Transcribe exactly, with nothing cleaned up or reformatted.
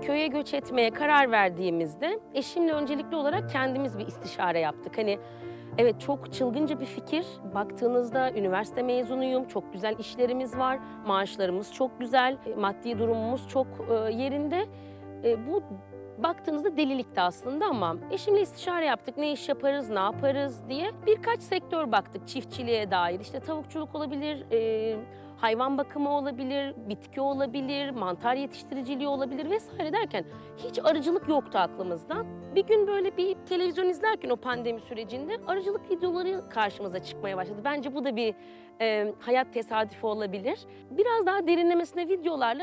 köye göç etmeye karar verdiğimizde eşimle öncelikli olarak kendimiz bir istişare yaptık. Hani evet, çok çılgınca bir fikir. Baktığınızda üniversite mezunuyum, çok güzel işlerimiz var, maaşlarımız çok güzel, maddi durumumuz çok e, yerinde. E, bu baktığınızda delilikti aslında ama eşimle istişare yaptık. Ne iş yaparız, ne yaparız diye. Birkaç sektör baktık çiftçiliğe dair. İşte tavukçuluk olabilir, e, hayvan bakımı olabilir, bitki olabilir, mantar yetiştiriciliği olabilir vesaire derken hiç arıcılık yoktu aklımızda. Bir gün böyle bir televizyon izlerken o pandemi sürecinde arıcılık videoları karşımıza çıkmaya başladı. Bence bu da bir e, hayat tesadüfü olabilir. Biraz daha derinlemesine videolarla